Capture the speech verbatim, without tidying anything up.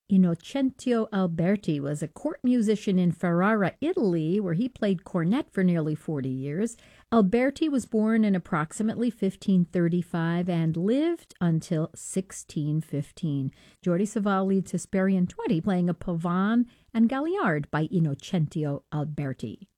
Innocentio Alberti was a court musician in Ferrara, Italy, where he played cornet for nearly forty years. Alberti was born in approximately fifteen thirty-five and lived until sixteen fifteen. Jordi Savall leads Hesperian twenty, playing a Pavane and Galliard by Innocentio Alberti.